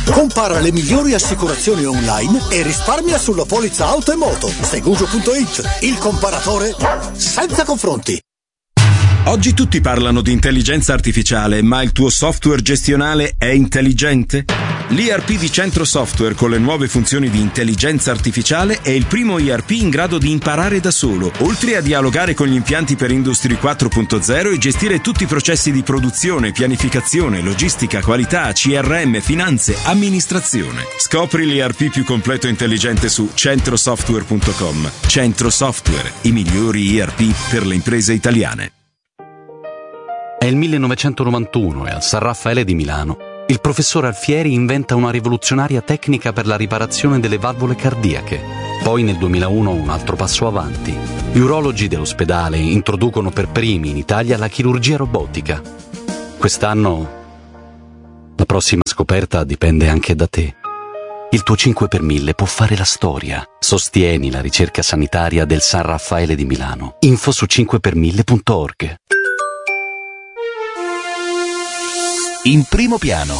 Compara le migliori assicurazioni online e risparmia sulla polizza auto e moto. Segugio.it, il comparatore senza confronti. Oggi tutti parlano di intelligenza artificiale, ma il tuo software gestionale è intelligente? L'ERP di Centro Software con le nuove funzioni di intelligenza artificiale è il primo ERP in grado di imparare da solo, oltre a dialogare con gli impianti per Industry 4.0 e gestire tutti i processi di produzione, pianificazione, logistica, qualità, CRM, finanze, amministrazione. Scopri l'ERP più completo e intelligente su centrosoftware.com. Centro Software, i migliori ERP per le imprese italiane. È il 1991 e al San Raffaele di Milano il professor Alfieri inventa una rivoluzionaria tecnica per la riparazione delle valvole cardiache. Poi nel 2001 un altro passo avanti. Gli urologi dell'ospedale introducono per primi in Italia la chirurgia robotica. Quest'anno la prossima scoperta dipende anche da te. Il tuo 5 per 1000 può fare la storia. Sostieni la ricerca sanitaria del San Raffaele di Milano. Info su 5per1000.org. In primo piano.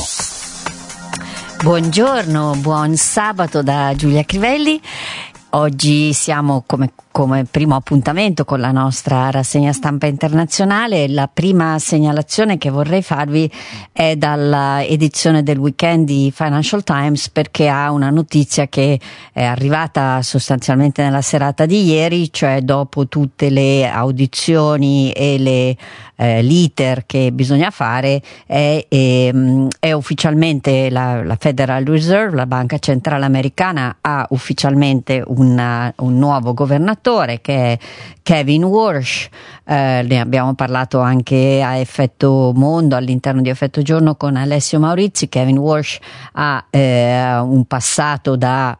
Buongiorno, buon sabato da Giulia Crivelli. Oggi siamo come primo appuntamento con la nostra rassegna stampa internazionale. La prima segnalazione che vorrei farvi è dalla edizione del weekend di Financial Times, perché ha una notizia che è arrivata sostanzialmente nella serata di ieri, cioè dopo tutte le audizioni e l'iter che bisogna fare, è ufficialmente la Federal Reserve, la banca centrale americana, ha ufficialmente un nuovo governatore che è Kevin Warsh. Ne abbiamo parlato anche a Effetto Mondo, all'interno di Effetto Giorno, con Alessio Maurizi. Kevin Warsh ha un passato da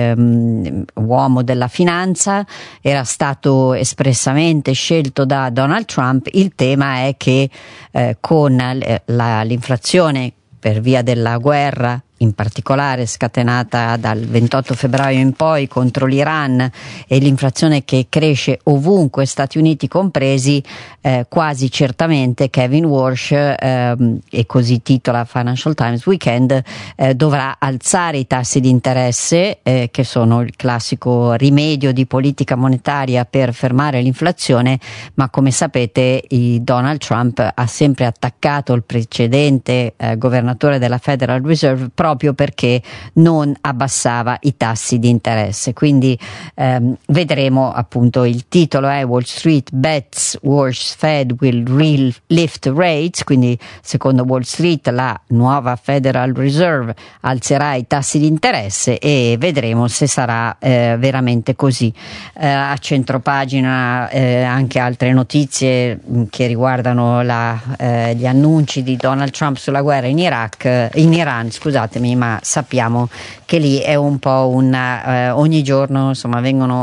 uomo della finanza, era stato espressamente scelto da Donald Trump. Il tema è che con l'inflazione per via della guerra, in particolare scatenata dal 28 febbraio in poi contro l'Iran, e l'inflazione che cresce ovunque, Stati Uniti compresi, quasi certamente Kevin Warsh, e così titola Financial Times Weekend, dovrà alzare i tassi di interesse, che sono il classico rimedio di politica monetaria per fermare l'inflazione, ma come sapete Donald Trump ha sempre attaccato il precedente governatore della Federal Reserve proprio perché non abbassava i tassi di interesse. Quindi vedremo, appunto, il titolo è Wall Street bets Warsh Fed will lift rates, quindi secondo Wall Street la nuova Federal Reserve alzerà i tassi di interesse, e vedremo se sarà veramente così. A centropagina anche altre notizie che riguardano gli annunci di Donald Trump sulla guerra in Iran, scusatemi, ma sappiamo che lì è un po' ogni giorno, insomma, vengono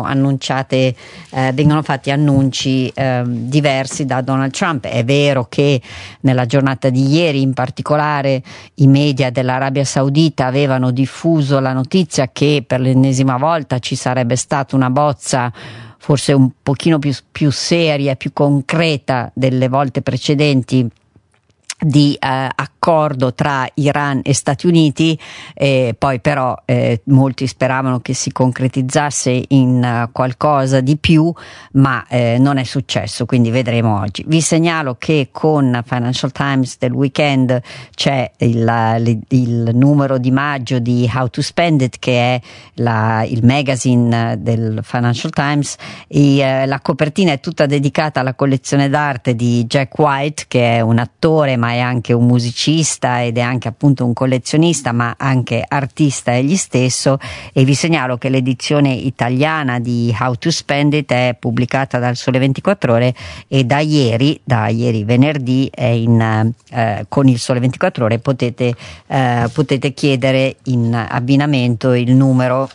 fatti annunci diversi da Donald Trump. È vero che nella giornata di ieri in particolare i media dell'Arabia Saudita avevano diffuso la notizia che per l'ennesima volta ci sarebbe stata una bozza forse un pochino più seria, più concreta delle volte precedenti, di accordo tra Iran e Stati Uniti. Poi però molti speravano che si concretizzasse in qualcosa di più, ma non è successo, quindi vedremo oggi. Vi segnalo che con Financial Times del weekend c'è il numero di maggio di How to Spend It, che è il magazine del Financial Times. La copertina è tutta dedicata alla collezione d'arte di Jack White, che è un attore ma è anche un musicista ed è anche appunto un collezionista, ma anche artista egli stesso. E vi segnalo che l'edizione italiana di How to Spend It è pubblicata dal Sole 24 Ore, e da ieri venerdì è con il Sole 24 Ore potete chiedere in abbinamento il nuovo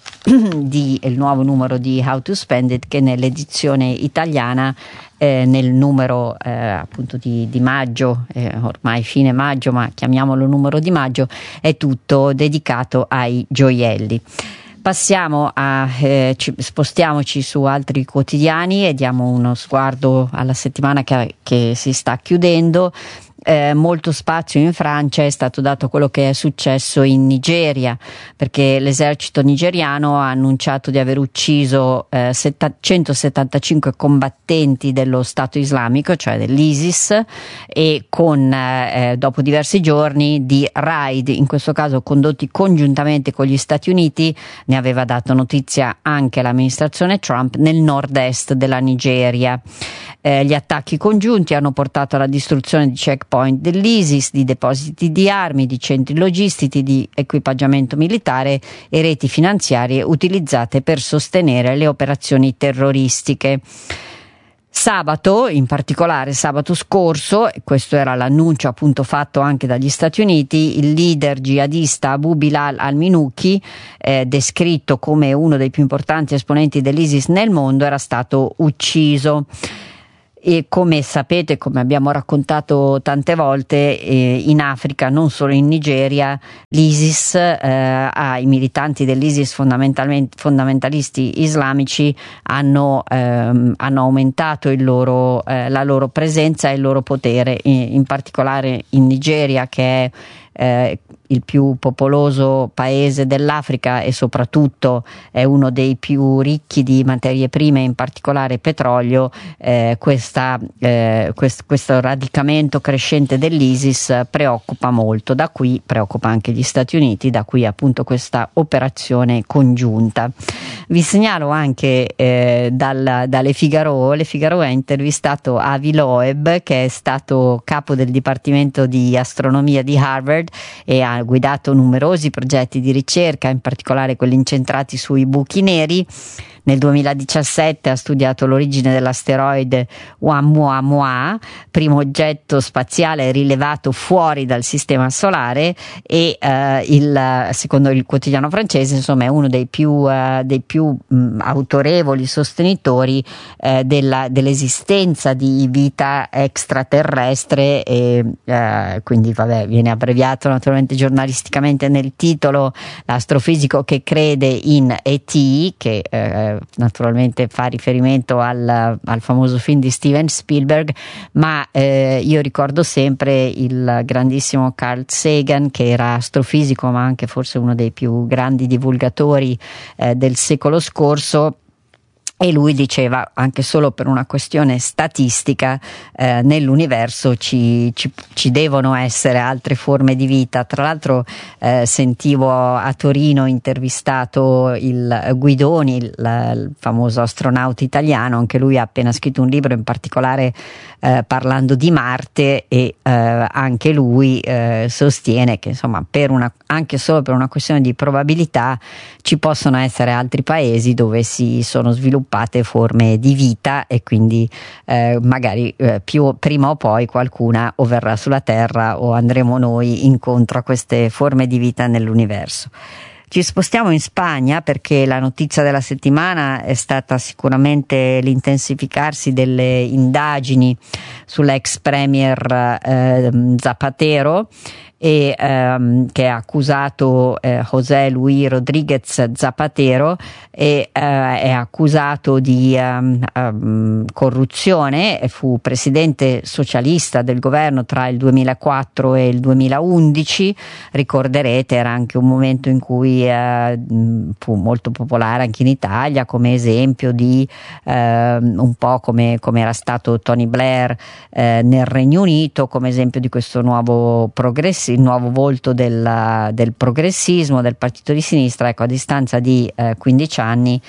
numero di How to Spend It, che nell'edizione italiana, nel numero appunto di maggio, ormai fine maggio, ma chiamiamolo numero di maggio, è tutto dedicato ai gioielli. Passiamo spostiamoci su altri quotidiani e diamo uno sguardo alla settimana che si sta chiudendo. molto spazio in Francia è stato dato quello che è successo in Nigeria, perché l'esercito nigeriano ha annunciato di aver ucciso 175 combattenti dello Stato islamico, cioè dell'ISIS, e dopo diversi giorni di raid, in questo caso condotti congiuntamente con gli Stati Uniti, ne aveva dato notizia anche l'amministrazione Trump, nel nord-est della Nigeria. Gli attacchi congiunti hanno portato alla distruzione di checkpoint dell'ISIS, di depositi di armi, di centri logistici, di equipaggiamento militare e reti finanziarie utilizzate per sostenere le operazioni terroristiche. Sabato, in particolare sabato scorso, questo era l'annuncio appunto fatto anche dagli Stati Uniti, il leader jihadista Abu Bilal al-Minuki, descritto come uno dei più importanti esponenti dell'ISIS nel mondo, era stato ucciso. E come sapete, come abbiamo raccontato tante volte, in Africa, non solo in Nigeria, l'ISIS, i militanti dell'ISIS fondamentalisti islamici hanno aumentato la loro presenza e il loro potere, in particolare in Nigeria, che è il più popoloso paese dell'Africa e soprattutto è uno dei più ricchi di materie prime, in particolare petrolio. Questo radicamento crescente dell'ISIS preoccupa molto, da qui preoccupa anche gli Stati Uniti, da qui appunto questa operazione congiunta. Vi segnalo anche dalle Figaro. Le Figaro ha intervistato Avi Loeb, che è stato capo del Dipartimento di Astronomia di Harvard e ha guidato numerosi progetti di ricerca, in particolare quelli incentrati sui buchi neri. Nel 2017 ha studiato l'origine dell'asteroide Oumuamua, primo oggetto spaziale rilevato fuori dal sistema solare, e secondo il quotidiano francese, insomma, è uno dei più autorevoli sostenitori dell'esistenza di vita extraterrestre, e quindi viene abbreviato naturalmente giornalisticamente nel titolo l'astrofisico che crede in ET, che naturalmente fa riferimento al famoso film di Steven Spielberg, ma io ricordo sempre il grandissimo Carl Sagan, che era astrofisico ma anche forse uno dei più grandi divulgatori del secolo scorso. E lui diceva, anche solo per una questione statistica, nell'universo ci devono essere altre forme di vita. Tra l'altro sentivo a Torino intervistato il Guidoni, il famoso astronauta italiano, anche lui ha appena scritto un libro, in particolare parlando di Marte, e anche lui sostiene che insomma anche solo per una questione di probabilità ci possono essere altri paesi dove si sono sviluppate forme di vita, e quindi magari prima o poi qualcuna o verrà sulla Terra o andremo noi incontro a queste forme di vita nell'universo. Ci spostiamo in Spagna, perché la notizia della settimana è stata sicuramente l'intensificarsi delle indagini sull'ex premier Zapatero, e che ha accusato José Luis Rodríguez Zapatero, e è accusato di corruzione. Fu presidente socialista del governo tra il 2004 e il 2011. Ricorderete, era anche un momento in cui fu molto popolare anche in Italia, come esempio di un po' come era stato Tony Blair nel Regno Unito, come esempio di questo nuovo il nuovo volto del progressismo, del partito di sinistra. Ecco, a distanza di 15 anni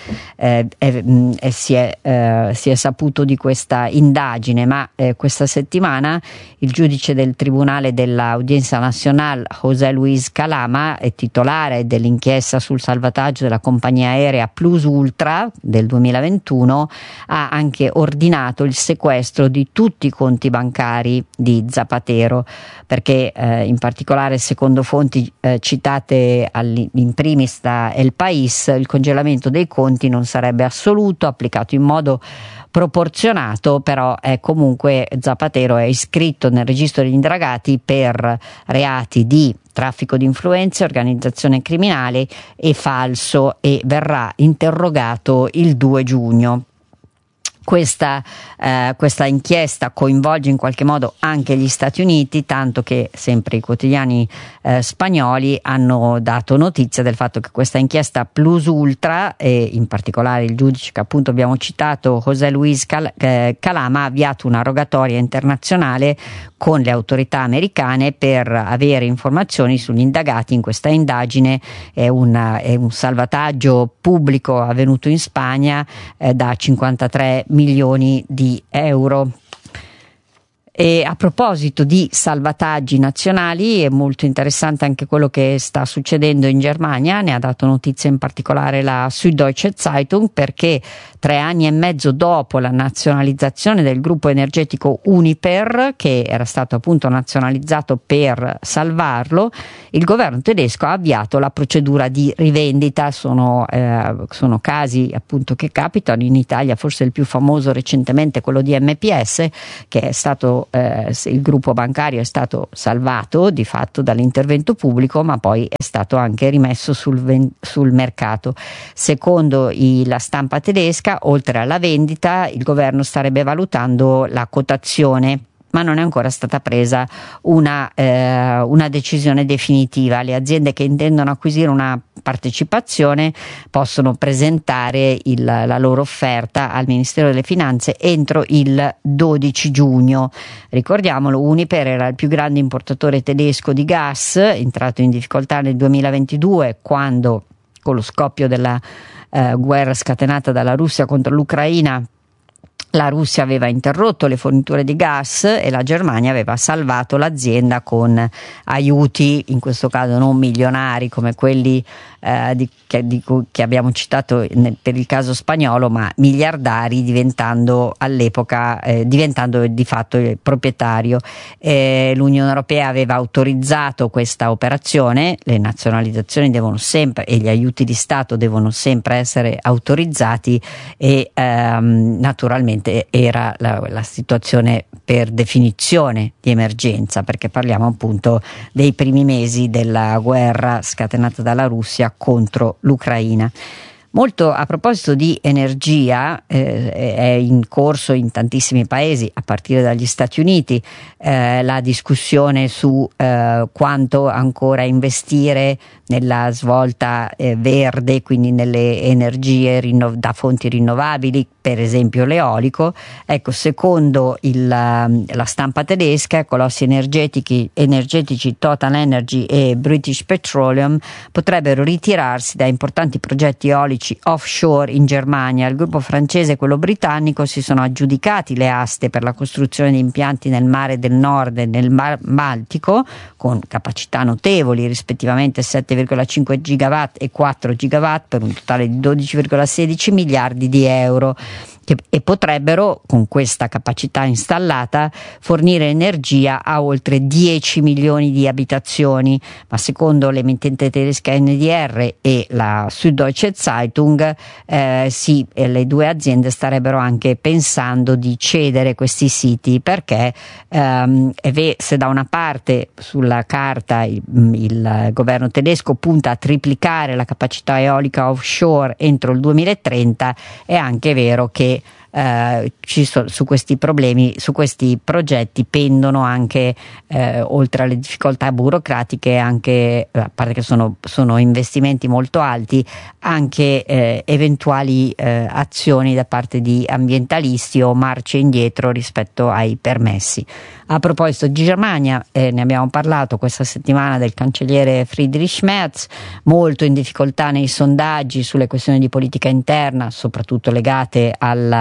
si è saputo di questa indagine, ma questa settimana il giudice del Tribunale dell'Audiencia Nacional, José Luis Calama, è titolare dell'inchiesta sul salvataggio della compagnia aerea Plus Ultra del 2021, ha anche ordinato il sequestro di tutti i conti bancari di Zapatero, perché in particolare, secondo fonti citate in primis da El País, il congelamento dei conti non sarebbe assoluto, applicato in modo proporzionato, però comunque Zapatero è iscritto nel registro degli indagati per reati di traffico di influenze, organizzazione criminale e falso, e verrà interrogato il 2 giugno. Questa inchiesta coinvolge in qualche modo anche gli Stati Uniti, tanto che sempre i quotidiani spagnoli hanno dato notizia del fatto che questa inchiesta plus ultra, e in particolare il giudice che appunto abbiamo citato, José Luis Calama, ha avviato una rogatoria internazionale con le autorità americane per avere informazioni sugli indagati in questa indagine. È un salvataggio pubblico avvenuto in Spagna da 53 milioni di euro. E a proposito di salvataggi nazionali, è molto interessante anche quello che sta succedendo in Germania. Ne ha dato notizia in particolare la Süddeutsche Zeitung, perché 3 anni e mezzo dopo la nazionalizzazione del gruppo energetico Uniper, che era stato appunto nazionalizzato per salvarlo, il governo tedesco ha avviato la procedura di rivendita. Sono casi appunto che capitano in Italia, forse il più famoso recentemente quello di MPS, che è stato il gruppo bancario è stato salvato di fatto dall'intervento pubblico, ma poi è stato anche rimesso sul mercato. Secondo la stampa tedesca, oltre alla vendita, il governo starebbe valutando la quotazione, ma non è ancora stata presa una decisione definitiva. Le aziende che intendono acquisire una partecipazione possono presentare la loro offerta al Ministero delle Finanze entro il 12 giugno. Ricordiamolo, Uniper era il più grande importatore tedesco di gas, entrato in difficoltà nel 2022 quando, con lo scoppio della guerra scatenata dalla Russia contro l'Ucraina, la Russia aveva interrotto le forniture di gas e la Germania aveva salvato l'azienda con aiuti, in questo caso non milionari come quelli che abbiamo citato per il caso spagnolo, ma miliardari, diventando all'epoca di fatto il proprietario. L'Unione Europea aveva autorizzato questa operazione. Le nazionalizzazioni devono sempre, e gli aiuti di Stato devono sempre essere autorizzati, e naturalmente era la situazione per definizione di emergenza, perché parliamo appunto dei primi mesi della guerra scatenata dalla Russia contro l'Ucraina. Molto a proposito di energia, è in corso in tantissimi paesi, a partire dagli Stati Uniti, la discussione su quanto ancora investire nella svolta verde, quindi nelle energie da fonti rinnovabili, per esempio l'eolico. Ecco, secondo la stampa tedesca, colossi energetici Total Energy e British Petroleum potrebbero ritirarsi da importanti progetti eolici offshore in Germania. Il gruppo francese e quello britannico si sono aggiudicati le aste per la costruzione di impianti nel Mare del Nord e nel Mar Baltico, con capacità notevoli, rispettivamente 7,5 gigawatt e 4 gigawatt, per un totale di 12,16 miliardi di euro, e potrebbero, con questa capacità installata, fornire energia a oltre 10 milioni di abitazioni. Ma secondo l'emittente tedesca NDR e la Süddeutsche Zeitung, le due aziende starebbero anche pensando di cedere questi siti, perché se da una parte sulla carta il governo tedesco punta a triplicare la capacità eolica offshore entro il 2030, è anche vero che su questi progetti pendono anche, oltre alle difficoltà burocratiche, anche, a parte che sono investimenti molto alti, anche eventuali azioni da parte di ambientalisti o marce indietro rispetto ai permessi. A proposito di Germania, ne abbiamo parlato questa settimana del cancelliere Friedrich Merz, molto in difficoltà nei sondaggi sulle questioni di politica interna, soprattutto legate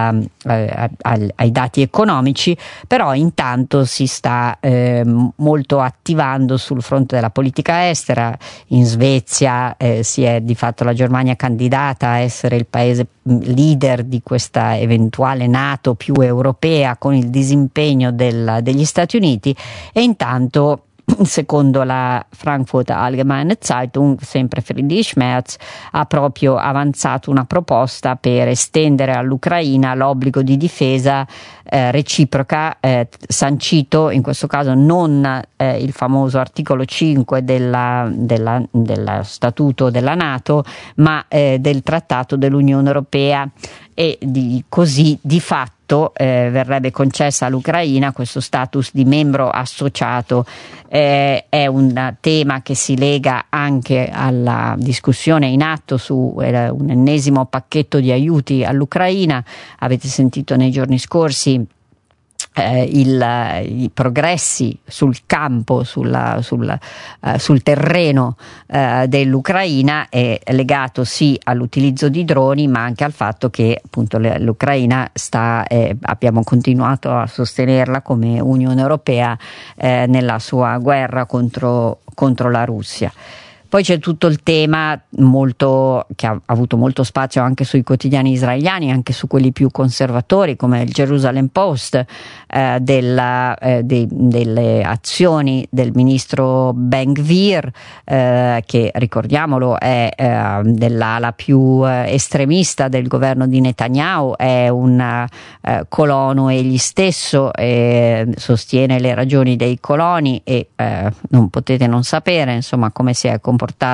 ai dati economici, però intanto si sta molto attivando sul fronte della politica estera. In Svezia si è di fatto la Germania candidata a essere il paese leader di questa eventuale NATO più europea, con il disimpegno degli Stati Uniti, e intanto secondo la Frankfurter Allgemeine Zeitung, sempre Friedrich Merz ha proprio avanzato una proposta per estendere all'Ucraina l'obbligo di difesa reciproca, sancito in questo caso non il famoso articolo 5 del statuto della NATO, ma del trattato dell'Unione Europea, e così di fatto verrebbe concessa all'Ucraina questo status di membro associato. È un tema che si lega anche alla discussione in atto su un ennesimo pacchetto di aiuti all'Ucraina. Avete sentito nei giorni scorsi i progressi sul campo, sul terreno dell'Ucraina, è legato sì all'utilizzo di droni, ma anche al fatto che appunto l'Ucraina abbiamo continuato a sostenerla come Unione Europea nella sua guerra contro la Russia. Poi c'è tutto il tema che ha avuto molto spazio anche sui quotidiani israeliani, anche su quelli più conservatori come il Jerusalem Post, delle azioni del ministro Ben-Gvir, che ricordiamolo è dell'ala più estremista del governo di Netanyahu, è un colono egli stesso, sostiene le ragioni dei coloni e non potete non sapere insomma come si è comportato